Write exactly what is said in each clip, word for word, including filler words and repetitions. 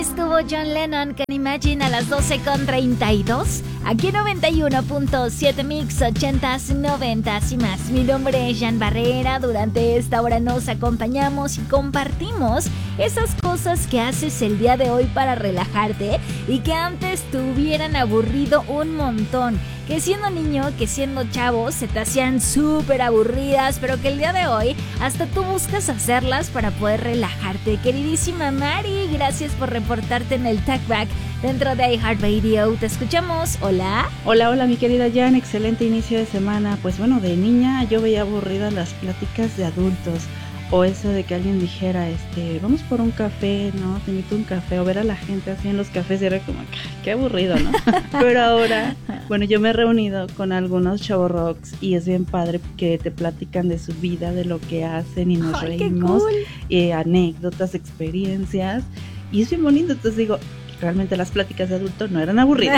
estuvo John Lennon con Imagine a las doce con treinta y dos. Aquí noventa y uno punto siete Mix, ochentas, noventas y más. Mi nombre es Jan Barrera. Durante esta hora nos acompañamos y compartimos esas cosas que haces el día de hoy para relajarte y que antes te hubieran aburrido un montón. Que siendo niño, que siendo chavo, se te hacían súper aburridas, pero que el día de hoy hasta tú buscas hacerlas para poder relajarte. Queridísima Mari, gracias por reportarte en el Talkback dentro de iHeartRadio. Te escuchamos. Hola. Hola, hola mi querida Jan, excelente inicio de semana. Pues bueno, de niña yo veía aburridas las pláticas de adultos. O eso de que alguien dijera, este, vamos por un café, ¿no? Te invito a un café. O ver a la gente así en los cafés y era como, qué aburrido, ¿no? Pero ahora, bueno, yo me he reunido con algunos chavorrocks y es bien padre que te platican de su vida, de lo que hacen y nos Ay, reímos. qué cool. eh, anécdotas, experiencias. Y es bien bonito, entonces digo, realmente las pláticas de adultos no eran aburridas.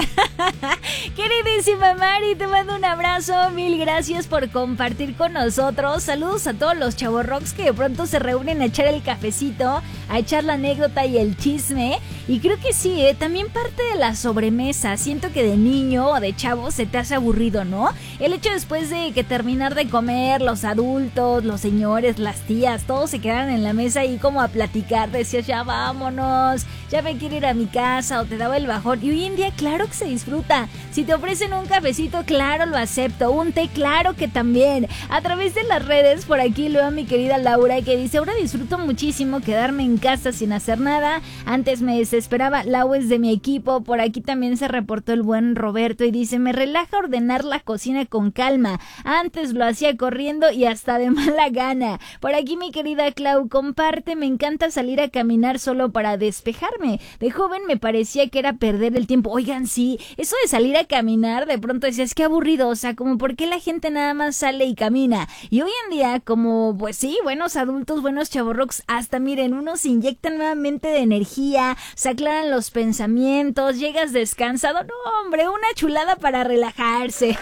Queridísima Mari, te mando un abrazo, mil gracias por compartir con nosotros. Saludos a todos los chavorrocks que de pronto se reúnen a echar el cafecito, a echar la anécdota y el chisme. Y creo que sí, ¿eh? También parte de la sobremesa. Siento que de niño o de chavo se te hace aburrido, ¿no? El hecho después de que terminar de comer, los adultos, los señores, las tías, todos se quedan en la mesa y como a platicar. Decías, ya vámonos, ya me quiero ir a mi casa, o te daba el bajón. Y hoy en día, claro que se disfruta. Si te ofrecen un cafecito, claro, lo acepto. Un té, claro que también. A través de las redes, por aquí leo a mi querida Laura que dice, ahora disfruto muchísimo quedarme en casa sin hacer nada. Antes me desesperaba. Lau es de mi equipo. Por aquí también se reportó el buen Roberto y dice, me relaja ordenar la cocina con calma. Antes lo hacía corriendo y hasta de mala gana. Por aquí mi querida Clau comparte, me encanta salir a caminar solo para despejarme. De joven me parecía que era perder el tiempo. Oigan, sí, eso de salir a caminar, de pronto decías, qué aburrido, o sea, como por qué la gente nada más sale y camina. Y hoy en día, como, pues sí, buenos adultos, buenos chavorrocks, hasta miren, unos se inyectan nuevamente de energía, se aclaran los pensamientos, llegas descansado. No, hombre, una chulada para relajarse.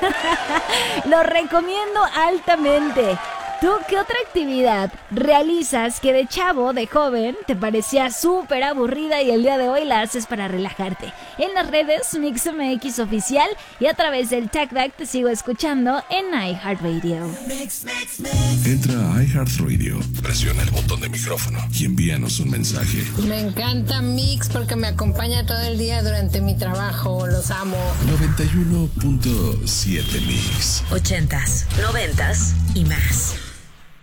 Lo recomiendo altamente. ¿Tú qué otra actividad realizas que de chavo, de joven, te parecía súper aburrida y el día de hoy la haces para relajarte? En las redes, Mix M X Oficial, y a través del Talkback te sigo escuchando en iHeartRadio. Entra a iHeartRadio, presiona el botón de micrófono y envíanos un mensaje. Me encanta Mix porque me acompaña todo el día durante mi trabajo, los amo. noventa y uno punto siete Mix. Ochentas, noventas y más.